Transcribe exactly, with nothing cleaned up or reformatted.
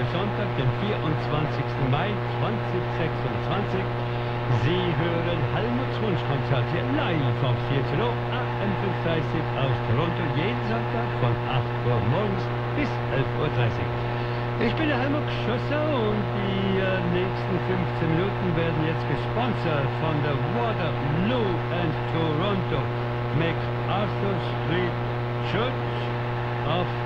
Sonntag, den vierundzwanzigsten Mai zweitausendsechsundzwanzig. Sie hören Helmuts Wunschkonzert hier live auf vierzehn Uhr, A M fünfhundertdreißig aus Toronto, jeden Sonntag von acht Uhr morgens bis elf Uhr dreißig. Ich bin der Helmut Schösser und die äh, nächsten fünfzehn Minuten werden jetzt gesponsert von der Waterloo and Toronto MacArthur Street Church of